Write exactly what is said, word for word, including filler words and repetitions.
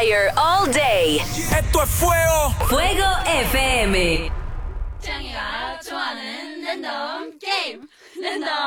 fire all day. Esto es fuego. Fuego F M. 짱이가 좋아하는 랜덤 게임 랜덤